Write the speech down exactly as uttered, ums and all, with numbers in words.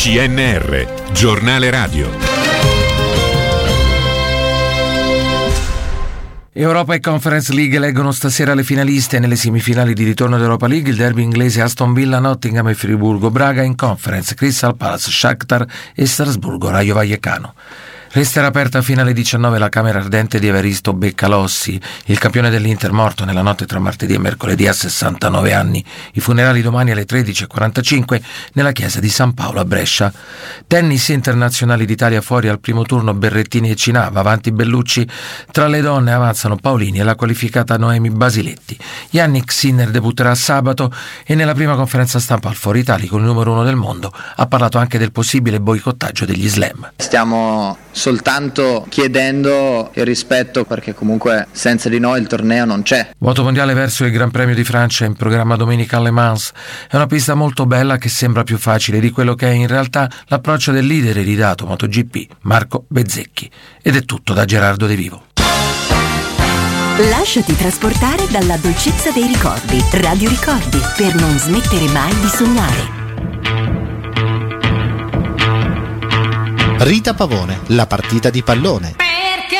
C N R, giornale radio. Europa e Conference League leggono stasera le finaliste nelle semifinali di ritorno d'Europa League, il derby inglese Aston Villa, Nottingham e Friburgo Braga, in Conference Crystal Palace, Shakhtar e Strasburgo Rayo Vallecano. Resterà aperta fino alle diciannove la camera ardente di Evaristo Beccalossi, il campione dell'Inter morto nella notte tra martedì e mercoledì a sessantanove anni. I funerali domani alle tredici e quarantacinque nella chiesa di San Paolo a Brescia. Tennis internazionali d'Italia fuori al primo turno Berrettini e Cinava, avanti Bellucci. Tra le donne avanzano Paolini e la qualificata Noemi Basiletti. Yannick Sinner debutterà sabato e nella prima conferenza stampa al Foro Italico il numero uno del mondo ha parlato anche del possibile boicottaggio degli slam. Stiamo soltanto chiedendo il rispetto, perché comunque senza di noi il torneo non c'è. Vuoto mondiale verso il Gran Premio di Francia in programma domenica a Le Mans. È una pista molto bella che sembra più facile di quello che è in realtà l'approccio del leader iridato MotoGP, Marco Bezzecchi. Ed è tutto da Gerardo De Vivo. Lasciati trasportare dalla dolcezza dei ricordi. Radio Ricordi, per non smettere mai di sognare. Rita Pavone, la partita di pallone.